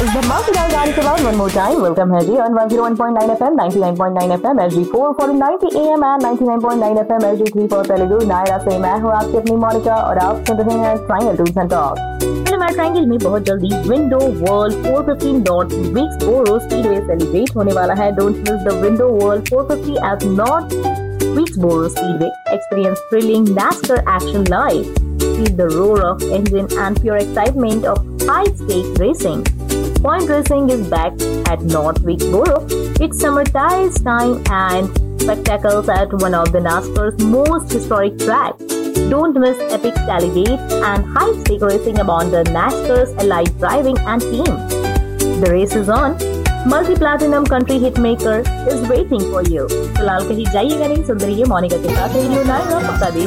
धमाकेदार गाड़ी के बाद one more time. Welcome है जी on 101.9 FM, 99.9 FM, SG4 for 90 AM and 99.9 FM, SG3 for Telugu. Naira से मैं हूँ आपकी अपनी मोनिका और आप सुन रहे हैं triangle tours and talk. Film triangle में बहुत जल्दी विंडो वर्ल्ड 450 विक्सबोरो स्पीडवे सेलिब्रेट होने वाला है। Don't miss the window world 450 at North Wilkesboro Speedway. Experience thrilling NASCAR action live. Feel the roar of engine and pure excitement of high-stakes racing. Point racing is back at North Wilkesboro. It's summertime time and spectacles at one of the NASCAR's most historic tracks. Don't miss epic tailgates and high-stake racing among the NASCAR's elite driving and team. The race is on. Multi-platinum country hitmaker is waiting for you. फिलहाल कहीं जाइएगा नहीं, सुन रही है मोनिका के साथ radio 9 और